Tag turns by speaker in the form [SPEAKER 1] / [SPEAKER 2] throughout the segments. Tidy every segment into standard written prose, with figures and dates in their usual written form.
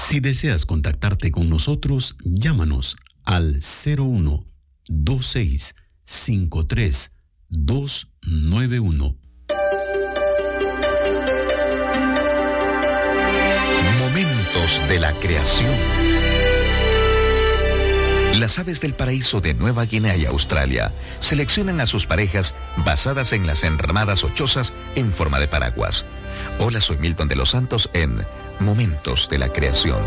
[SPEAKER 1] Si deseas contactarte con nosotros, llámanos al 01-2653-291.
[SPEAKER 2] Momentos de la creación. Las aves del paraíso de Nueva Guinea y Australia seleccionan a sus parejas basadas en las enramadas o chozas en forma de paraguas. Hola, soy Milton de los Santos en Momentos de la creación.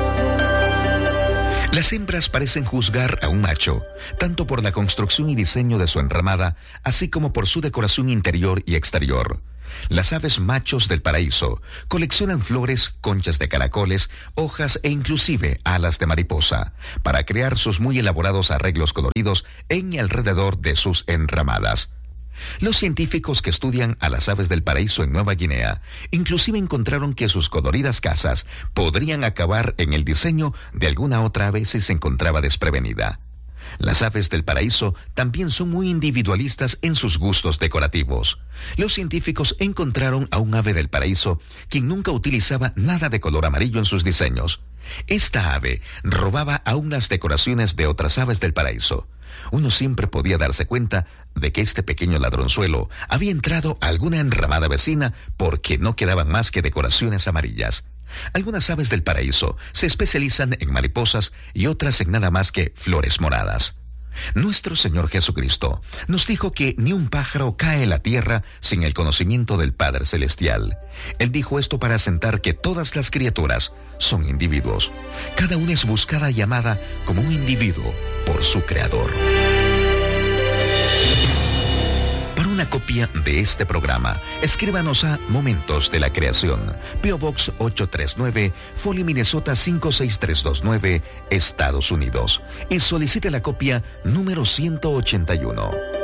[SPEAKER 2] Las hembras parecen juzgar a un macho, tanto por la construcción y diseño de su enramada, así como por su decoración interior y exterior. Las aves machos del paraíso coleccionan flores, conchas de caracoles, hojas e inclusive alas de mariposa, para crear sus muy elaborados arreglos coloridos en y alrededor de sus enramadas. Los científicos que estudian a las aves del paraíso en Nueva Guinea inclusive encontraron que sus coloridas casas podrían acabar en el diseño de alguna otra ave si se encontraba desprevenida. Las aves del paraíso también son muy individualistas en sus gustos decorativos. Los científicos encontraron a un ave del paraíso quien nunca utilizaba nada de color amarillo en sus diseños. Esta ave robaba aún las decoraciones de otras aves del paraíso. Uno siempre podía darse cuenta de que este pequeño ladronzuelo había entrado a alguna enramada vecina porque no quedaban más que decoraciones amarillas. Algunas aves del paraíso se especializan en mariposas y otras en nada más que flores moradas. Nuestro Señor Jesucristo nos dijo que ni un pájaro cae en la tierra sin el conocimiento del Padre Celestial. Él dijo esto para asentar que todas las criaturas son individuos. Cada una es buscada y amada como un individuo por su Creador. Para una copia de este programa, escríbanos a Momentos de la Creación, P.O. Box 839, Foley, Minnesota 56329, Estados Unidos, y solicite la copia número 181.